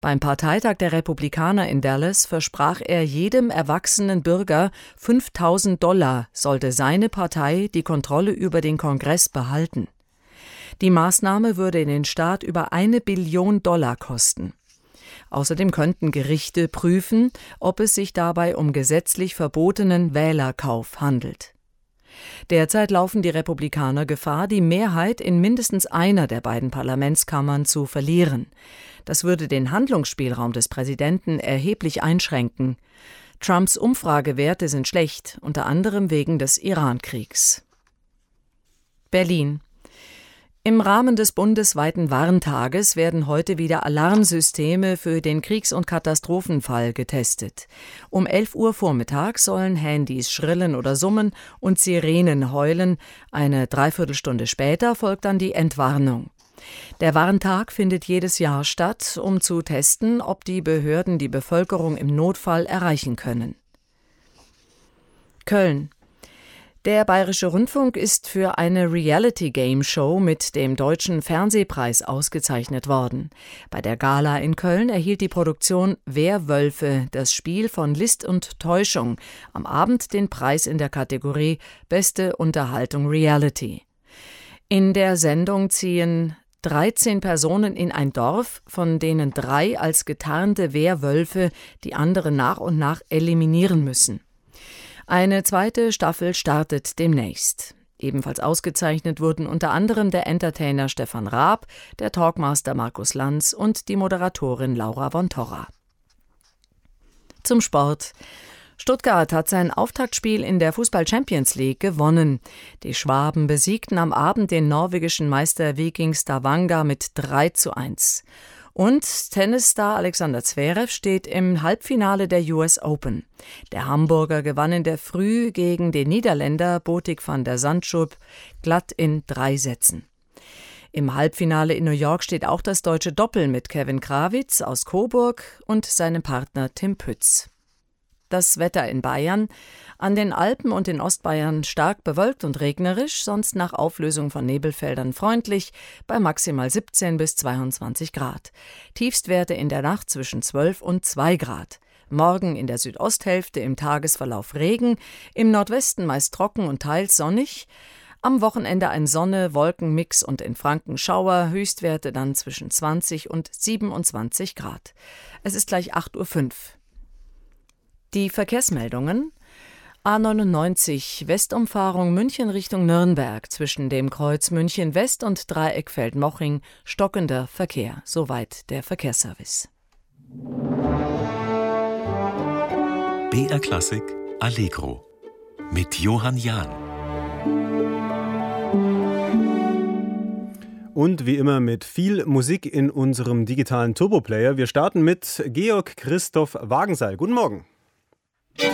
Beim Parteitag der Republikaner in Dallas versprach er jedem erwachsenen Bürger, $5.000 sollte seine Partei die Kontrolle über den Kongress behalten. Die Maßnahme würde den Staat über $1 Billion kosten. Außerdem könnten Gerichte prüfen, ob es sich dabei um gesetzlich verbotenen Wählerkauf handelt. Derzeit laufen die Republikaner Gefahr, die Mehrheit in mindestens einer der beiden Parlamentskammern zu verlieren. Das würde den Handlungsspielraum des Präsidenten erheblich einschränken. Trumps Umfragewerte sind schlecht, unter anderem wegen des Iran-Kriegs. Berlin. Im Rahmen des bundesweiten Warntages werden heute wieder Alarmsysteme für den Kriegs- und Katastrophenfall getestet. Um 11 Uhr vormittags sollen Handys schrillen oder summen und Sirenen heulen. Eine Dreiviertelstunde später folgt dann die Entwarnung. Der Warntag findet jedes Jahr statt, um zu testen, ob die Behörden die Bevölkerung im Notfall erreichen können. Köln. Der Bayerische Rundfunk ist für eine Reality-Game-Show mit dem Deutschen Fernsehpreis ausgezeichnet worden. Bei der Gala in Köln erhielt die Produktion Werwölfe, das Spiel von List und Täuschung, am Abend den Preis in der Kategorie Beste Unterhaltung Reality. In der Sendung ziehen 13 Personen in ein Dorf, von denen 3 als getarnte Werwölfe die anderen nach und nach eliminieren müssen. Eine zweite Staffel startet demnächst. Ebenfalls ausgezeichnet wurden unter anderem der Entertainer Stefan Raab, der Talkmaster Markus Lanz und die Moderatorin Laura von Torra. Zum Sport. Stuttgart hat sein Auftaktspiel in der Fußball-Champions League gewonnen. Die Schwaben besiegten am Abend den norwegischen Meister Viking Stavanger mit 3:1. Und Tennisstar Alexander Zverev steht im Halbfinale der US Open. Der Hamburger gewann in der Früh gegen den Niederländer Botik van der Zandschulp glatt in 3 Sätzen. Im Halbfinale in New York steht auch das deutsche Doppel mit Kevin Krawitz aus Coburg und seinem Partner Tim Pütz. Das Wetter in Bayern: an den Alpen und in Ostbayern stark bewölkt und regnerisch, sonst nach Auflösung von Nebelfeldern freundlich, bei maximal 17 bis 22 Grad. Tiefstwerte in der Nacht zwischen 12 und 2 Grad. Morgen in der Südosthälfte im Tagesverlauf Regen, im Nordwesten meist trocken und teils sonnig. Am Wochenende ein Sonne-Wolken-Mix und in Franken Schauer, Höchstwerte dann zwischen 20 und 27 Grad. Es ist gleich 8:05 Uhr. Die Verkehrsmeldungen: A99 Westumfahrung München Richtung Nürnberg zwischen dem Kreuz München West und Dreieck Feldmoching stockender Verkehr. Soweit der Verkehrsservice. BR Klassik Allegro mit Johann Jahn. Und wie immer mit viel Musik in unserem digitalen Turboplayer. Wir starten mit Georg Christoph Wagenseil. Guten Morgen.